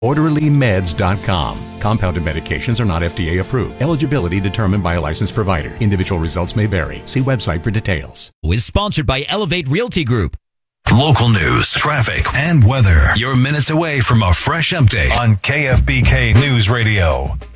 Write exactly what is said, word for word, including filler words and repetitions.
orderly meds dot com. Compounded medications are not F D A approved. Eligibility determined by a licensed provider. Individual results may vary. See website for details. Was sponsored by Elevate Realty Group. Local news, traffic, and weather. You're minutes away from a fresh update on K F B K News Radio.